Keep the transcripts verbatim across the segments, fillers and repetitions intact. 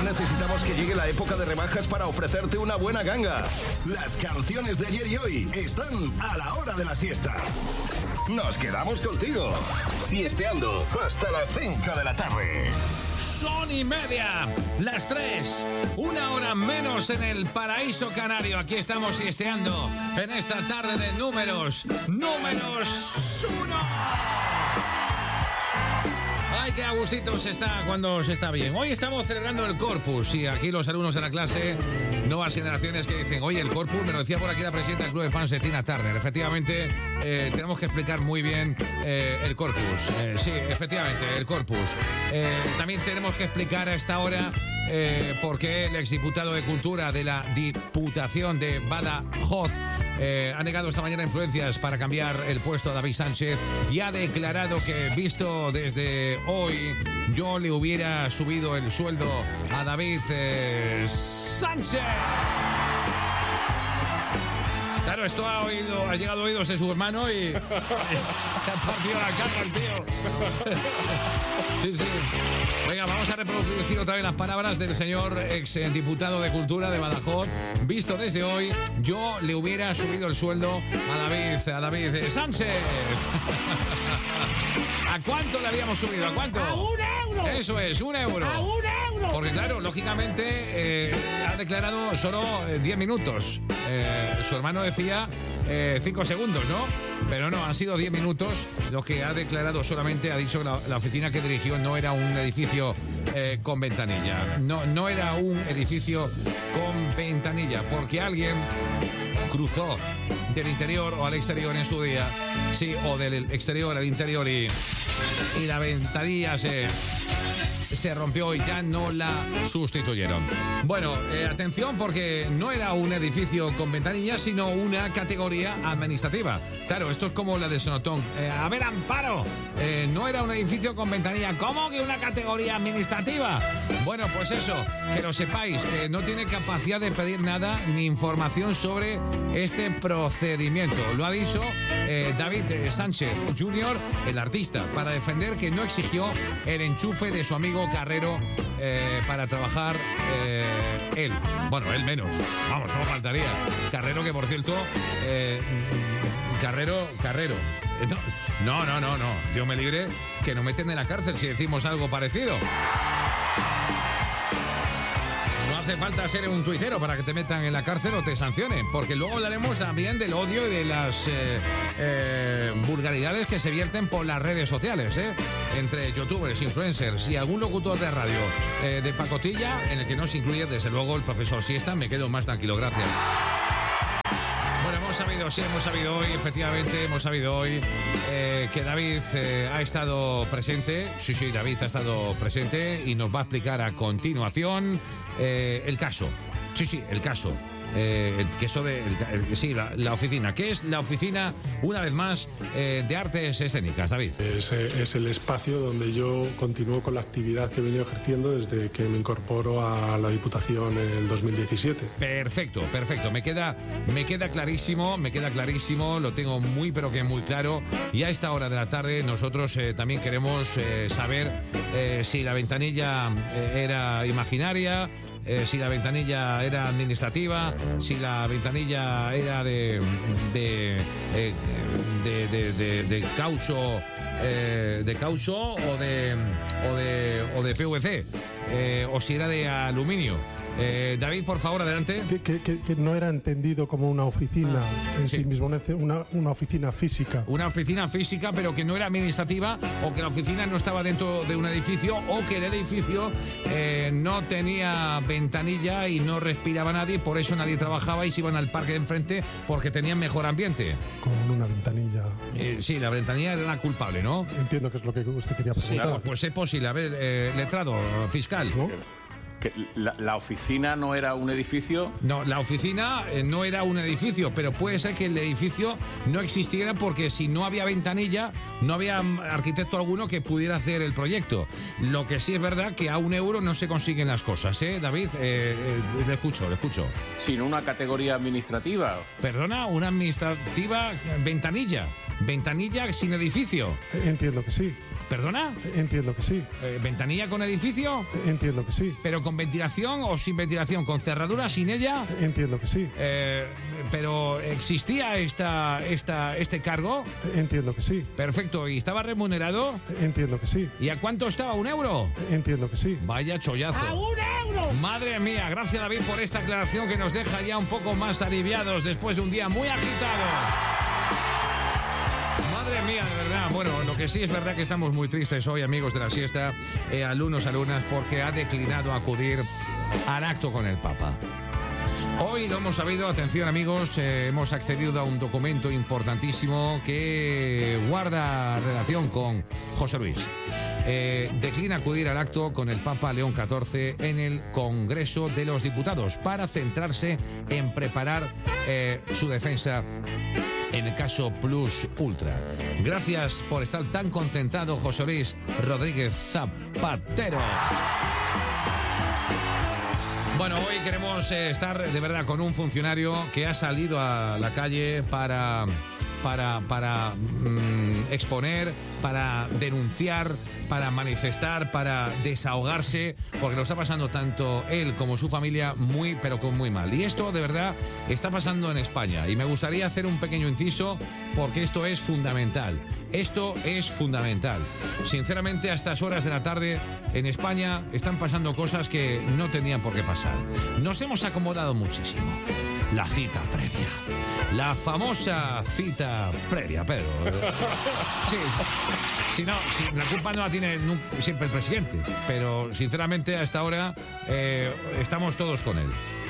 necesitamos que llegue la época de rebajas para ofrecerte una buena ganga. Las canciones de ayer y hoy están a la hora de la siesta. Nos quedamos contigo, siesteando hasta las cinco de la tarde. Son y media, las tres, una hora menos en el paraíso canario. Aquí estamos siesteando en esta tarde de números, números uno. Ay, qué a gustito se está cuando se está bien. Hoy estamos celebrando el Corpus y aquí los alumnos de la clase, nuevas generaciones que dicen, oye, el Corpus, me lo decía por aquí la presidenta del Club de Fans de Tina Turner. Efectivamente, eh, tenemos que explicar muy bien eh, el Corpus. Eh, sí, efectivamente, el Corpus. Eh, también tenemos que explicar a esta hora eh, por qué el exdiputado de Cultura de la Diputación de Badajoz eh, ha negado esta mañana influencias para cambiar el puesto a David Sánchez y ha declarado que, visto desde hoy, yo le hubiera subido el sueldo a David eh, Sánchez. Claro, esto ha oído, ha llegado a oídos de su hermano y se ha partido la cara el tío. Sí, sí. Venga, vamos a reproducir otra vez las palabras del señor ex diputado de Cultura de Badajoz. Visto desde hoy, yo le hubiera subido el sueldo a David, a David Sánchez. ¿A cuánto le habíamos subido? ¿A cuánto? ¡A un euro! Eso es, un euro. ¡A un euro! Porque claro, lógicamente eh, ha declarado solo diez minutos. Eh, su hermano decía cinco eh, segundos, ¿no? Pero no, han sido diez minutos los que ha declarado solamente. Ha dicho que la, la oficina que dirigió no era un edificio eh, con ventanilla. No, no era un edificio con ventanilla, porque alguien cruzó del interior o al exterior en su día, sí, o del exterior al interior y, y la ventanilla se... se rompió y ya no la sustituyeron. Bueno, eh, atención, porque no era un edificio con ventanillas, sino una categoría administrativa. Claro, esto es como la de Sonotón. Eh, a ver, Amparo, eh, no era un edificio con ventanilla. ¿Cómo que una categoría administrativa? Bueno, pues eso, que lo sepáis, que no tiene capacidad de pedir nada ni información sobre este procedimiento. Lo ha dicho eh, David Sánchez junior, el artista, para defender que no exigió el enchufe de su amigo Carrero eh, para trabajar eh, él. Bueno, él menos. Vamos, solo faltaría. Carrero, que por cierto, eh, Carrero, Carrero. No, no, no, no. Dios me libre que nos meten en la cárcel si decimos algo parecido. No hace falta ser un tuitero para que te metan en la cárcel o te sancionen, porque luego hablaremos también del odio y de las eh, eh, vulgaridades que se vierten por las redes sociales, ¿eh? Entre youtubers, influencers y algún locutor de radio eh, de pacotilla, en el que no se incluye desde luego el profesor Siesta. Me quedo más tranquilo, gracias. Bueno, hemos sabido, sí, hemos sabido hoy, efectivamente, hemos sabido hoy eh, que David eh, ha estado presente. Sí, sí, David ha estado presente y nos va a explicar a continuación eh, el caso. Sí, sí, el caso. Eh, el queso de el, el, sí, la, la oficina. ¿Qué es la oficina, una vez más, eh, de artes escénicas, David? Es, es el espacio donde yo continúo con la actividad que he venido ejerciendo desde que me incorporo a la Diputación en el dos mil diecisiete. Perfecto, perfecto. Me queda, me queda clarísimo, me queda clarísimo, lo tengo muy pero que muy claro. Y a esta hora de la tarde nosotros eh, también queremos eh, saber eh, si la ventanilla eh, era imaginaria, Eh, si la ventanilla era administrativa, si la ventanilla era de de eh, de, de, de, de caucho eh, de caucho o de o de o de P V C eh, o si era de aluminio. Eh, David, por favor, adelante. Que, que, que, que no era entendido como una oficina ah, en sí, sí mismo, una, una oficina física. Una oficina física, pero que no era administrativa, o que la oficina no estaba dentro de un edificio, o que el edificio eh, no tenía ventanilla y no respiraba nadie, por eso nadie trabajaba y se iban al parque de enfrente porque tenían mejor ambiente. Con una ventanilla. Eh, sí, la ventanilla era la culpable, ¿no? Entiendo que es lo que usted quería preguntar. Claro, pues es posible. A ver, eh, letrado, fiscal, ¿no? Que la, la oficina no era un edificio. No, la oficina eh, no era un edificio, pero puede ser que el edificio no existiera porque si no había ventanilla, no había arquitecto alguno que pudiera hacer el proyecto. Lo que sí es verdad que a un euro no se consiguen las cosas, ¿eh, David? Eh, eh, le escucho, le escucho. Sino una categoría administrativa. Perdona, una administrativa ventanilla. Ventanilla sin edificio. Entiendo que sí. ¿Perdona? Entiendo que sí. Eh, ¿Ventanilla con edificio? Entiendo que sí. ¿Pero con ventilación o sin ventilación? ¿Con cerradura, sin ella? Entiendo que sí. Eh, ¿Pero existía esta, esta, este cargo? Entiendo que sí. Perfecto. ¿Y estaba remunerado? Entiendo que sí. ¿Y a cuánto estaba? ¿Un euro? Entiendo que sí. Vaya chollazo. ¡A un euro! Madre mía, gracias David por esta aclaración que nos deja ya un poco más aliviados después de un día muy agitado. Madre mía, de verdad. Bueno, lo que sí es verdad que estamos muy tristes hoy, amigos de la siesta, eh, alumnos, alumnas, porque ha declinado acudir al acto con el Papa. Hoy lo hemos sabido, atención amigos, eh, hemos accedido a un documento importantísimo que guarda relación con José Luis. Eh, declina acudir al acto con el Papa León catorce en el Congreso de los Diputados para centrarse en preparar eh, su defensa en el caso Plus Ultra. Gracias por estar tan concentrado, José Luis Rodríguez Zapatero. Bueno, hoy queremos eh, estar de verdad con un funcionario que ha salido a la calle para, para, para mmm, exponer, para denunciar, para manifestar, para desahogarse, porque lo está pasando tanto él como su familia muy, pero con muy mal. Y esto de verdad está pasando en España. Y me gustaría hacer un pequeño inciso porque esto es fundamental. Esto es fundamental. Sinceramente, a estas horas de la tarde en España están pasando cosas que no tenían por qué pasar. Nos hemos acomodado muchísimo. La cita previa. La famosa cita previa, Pedro. Sí, sí. Si no, si la culpa no la tiene nunca, siempre el presidente, pero sinceramente a esta hora eh, estamos todos con él.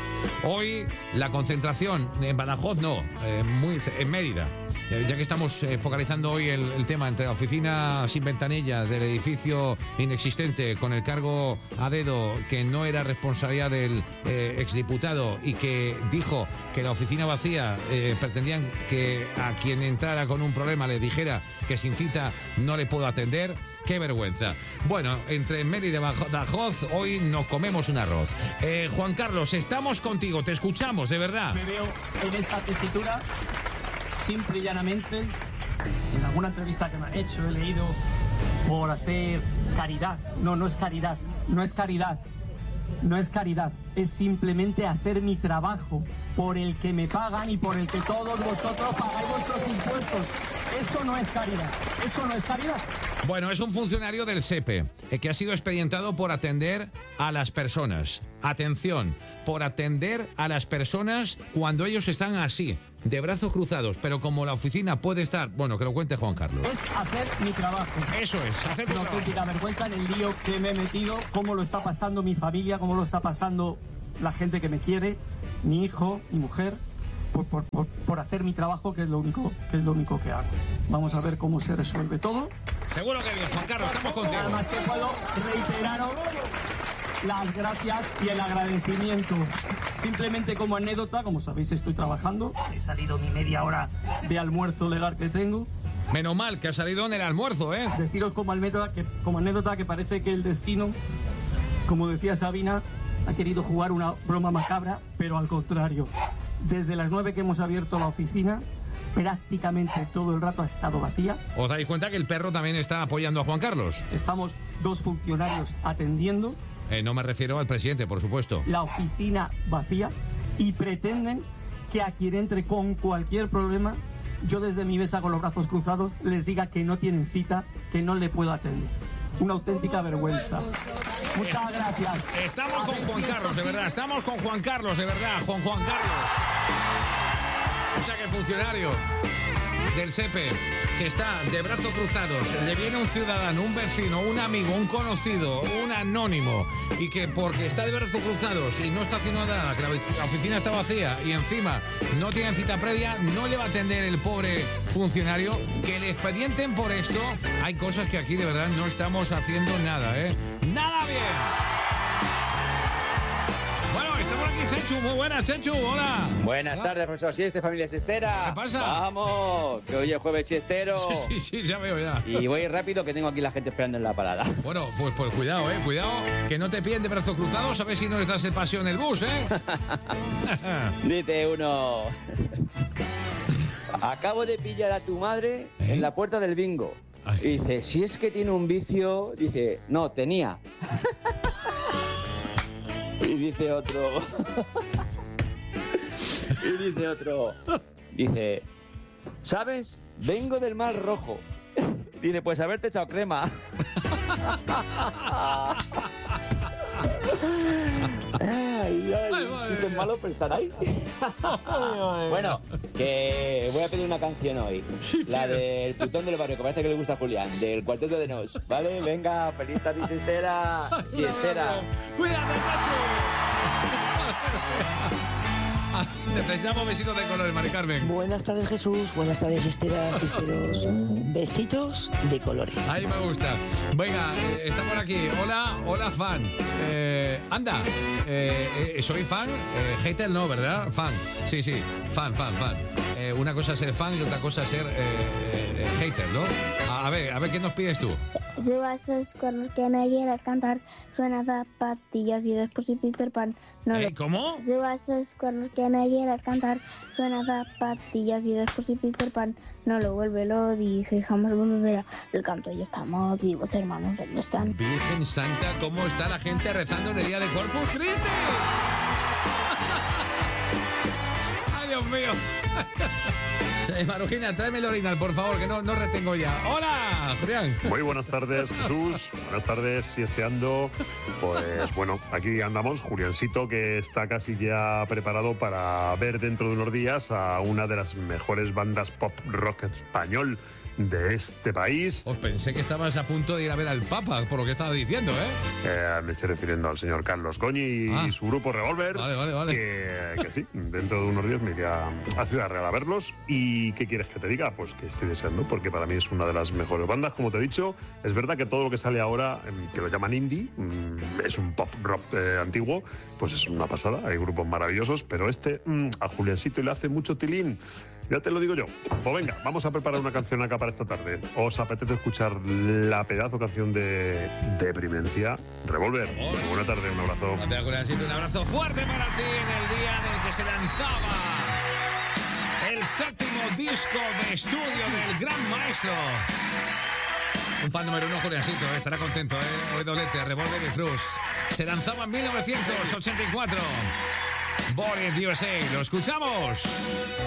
Hoy la concentración en Badajoz no, eh, muy, en Mérida, eh, ya que estamos eh, focalizando hoy el, el tema entre la oficina sin ventanilla del edificio inexistente con el cargo a dedo que no era responsabilidad del eh, exdiputado y que dijo que la oficina vacía eh, pretendían que a quien entrara con un problema le dijera que sin cita no le puedo atender. ¡Qué vergüenza! Bueno, entre Mérida y Badajoz hoy nos comemos un arroz. Eh, Juan Carlos, estamos contigo, te escuchamos, de verdad. Me veo en esta tesitura, simple y llanamente, en alguna entrevista que me han hecho, he leído por hacer caridad. No, no es caridad, no es caridad, no es caridad, es simplemente hacer mi trabajo por el que me pagan y por el que todos vosotros pagáis vuestros impuestos. Eso no es caridad, eso no es caridad. Bueno, es un funcionario del SEPE eh, que ha sido expedientado por atender a las personas. Atención, por atender a las personas cuando ellos están así, de brazos cruzados. Pero como la oficina puede estar... Bueno, que lo cuente Juan Carlos. Es hacer mi trabajo. Eso es, hacer mi trabajo. No auténtica vergüenza en el lío que me he metido, cómo lo está pasando mi familia, cómo lo está pasando la gente que me quiere, mi hijo, mi mujer... Por, por, por, por hacer mi trabajo, que es lo único que es lo único que hago. Vamos a ver cómo se resuelve todo. Seguro que bien, Juan Carlos, estamos contigo. Además que puedo reiteraros las gracias y el agradecimiento. Simplemente como anécdota, como sabéis estoy trabajando, he salido mi media hora de almuerzo legal que tengo. Menos mal que ha salido en el almuerzo, ¿eh? Deciros como anécdota que, como anécdota que parece que el destino, como decía Sabina, ha querido jugar una broma macabra, pero al contrario. Desde las nueve que hemos abierto la oficina, prácticamente todo el rato ha estado vacía. ¿Os dais cuenta que el perro también está apoyando a Juan Carlos? Estamos dos funcionarios atendiendo. Eh, no me refiero al presidente, por supuesto. La oficina vacía y pretenden que a quien entre con cualquier problema, yo desde mi mesa con los brazos cruzados les diga que no tienen cita, que no le puedo atender. Una auténtica vergüenza. Muchas gracias. Estamos con Juan Carlos, de verdad. Estamos con Juan Carlos, de verdad. Juan Juan Carlos. O sea que el funcionario del SEPE que está de brazos cruzados, le viene un ciudadano, un vecino, un amigo, un conocido, un anónimo, y que porque está de brazos cruzados y no está haciendo nada, que la oficina está vacía y encima no tiene cita previa, no le va a atender el pobre funcionario, que le expedienten por esto. Hay cosas que aquí de verdad no estamos haciendo nada, ¿eh? ¡Nada bien! Bueno, estamos aquí, Chechu. Muy buenas, Chechu. Hola. Buenas Hola. tardes, profesor Sieste, familia siestera. ¿Qué pasa? Vamos, que hoy es jueves chistero. Sí, sí, sí, ya veo ya. Y voy rápido, que tengo aquí la gente esperando en la parada. Bueno, pues, pues cuidado, eh. Cuidado, que no te pillen de brazos cruzados, a ver si no les das el paseo en el bus, eh. Dice uno... Acabo de pillar a tu madre ¿Eh? en la puerta del bingo. Ay. Y dice, si es que tiene un vicio, dice, no, tenía. Y dice otro. Y dice otro. Dice, ¿sabes? Vengo del Mar Rojo. Dice, pues haberte echado crema. Ay, ay, Ay, madre chistes mía. malos, pero están ahí. Bueno, que voy a pedir una canción hoy. Sí, La pide. del Plutón del Barrio, que parece que le gusta a Julián, del Cuarteto de Nos. ¿Vale? Venga, feliz tarde, siestera. Siestera. ¡Cuídate, Chacho! Ah, necesitamos besitos de colores, Mari Carmen. Buenas tardes, Jesús. Buenas tardes, esteras, esteros. Besitos de colores. Ahí me gusta. Venga, eh, está por aquí. Hola, hola, fan. Eh, anda, eh, eh, soy fan. Eh, hater no, ¿verdad? Fan. Sí, sí, fan, fan, fan. Eh, una cosa es ser fan y otra cosa es ser eh, eh, hater, ¿no? A, a ver, a ver, ¿qué nos pides tú? Suba esos cuernos que me quieras cantar, suena zapatillas y después y Peter Pan no ¿Eh, lo... ¿Cómo? Suba esos cuernos que me quieras cantar, suena zapatillas y después y Peter Pan no lo vuelve, lo dije, jamás volverá. El canto ya estamos vivos, hermanos, ¿dónde están? Virgen Santa, ¿cómo está la gente rezando en el día de Corpus Christi? ¡Ay, Dios mío! Eh, Marujina, tráeme el orinal, por favor, que no, no retengo ya. ¡Hola, Julián! Muy buenas tardes, Jesús. Buenas tardes, siesteando. Pues bueno, aquí andamos, Juliancito, que está casi ya preparado para ver dentro de unos días a una de las mejores bandas pop rock español de este país. Os pensé que estabas a punto de ir a ver al Papa, por lo que estaba diciendo, ¿eh? Eh, me estoy refiriendo al señor Carlos Goñi y Ah. su grupo Revolver. Vale, vale, vale. Que, que sí, dentro de unos días me iré a, a Ciudad Real a verlos. ¿Y qué quieres que te diga? Pues que estoy deseando, porque para mí es una de las mejores bandas, como te he dicho. Es verdad que todo lo que sale ahora, em, que lo llaman indie, mm, es un pop rock eh, antiguo, pues es una pasada. Hay grupos maravillosos, pero este mm, a Juliancito le hace mucho tilín. Ya te lo digo yo. Pues venga, vamos a preparar una canción acá para esta tarde. ¿Os apetece escuchar la pedazo canción de Deprimencia? Revolver. Vamos. Buena tarde, un abrazo. Gracias, Juliancito, un abrazo fuerte para ti en el día en el que se lanzaba el séptimo disco de estudio del gran maestro. Un fan número uno, Juliancito, eh, estará contento, ¿eh? Hoy doblete, Revolver y Frus. Se lanzaba en mil novecientos ochenta y cuatro. Born in U S A. ¡Lo escuchamos!